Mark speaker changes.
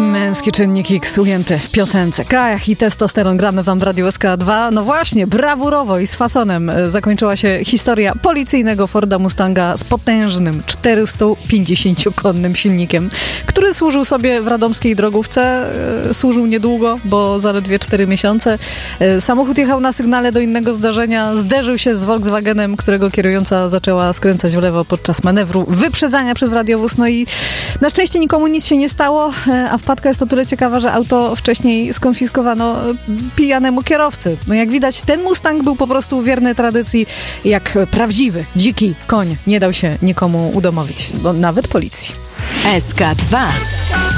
Speaker 1: Męskie czynniki X ujęte w piosence. Kajach i testosteron gramy wam w Radio SK2. No właśnie, brawurowo i z fasonem zakończyła się historia policyjnego Forda Mustanga z potężnym 450-konnym silnikiem, który służył sobie w radomskiej drogówce. Służył niedługo, bo zaledwie 4 miesiące. Samochód jechał na sygnale do innego zdarzenia, zderzył się z Volkswagenem, którego kierująca zaczęła skręcać w lewo podczas manewru wyprzedzania przez radiowóz. No i na szczęście nikomu nic się nie stało, a wpadka jest o tyle ciekawa, że auto wcześniej skonfiskowano pijanemu kierowcy. No jak widać, ten Mustang był po prostu wierny tradycji, jak prawdziwy, dziki koń. Nie dał się nikomu udomowić, bo nawet policji.
Speaker 2: SK2